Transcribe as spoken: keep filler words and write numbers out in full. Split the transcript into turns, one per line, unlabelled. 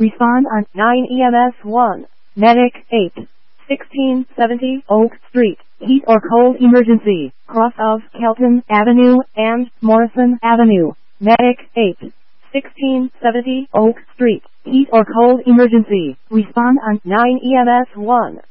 Respond on nine E M S one. Medic eight. sixteen seventy Oak Street. Heat or cold emergency. Cross of Kelton Avenue and Morrison Avenue. Medic eight. sixteen seventy Oak Street. Heat or cold emergency. Respond on nine E M S one.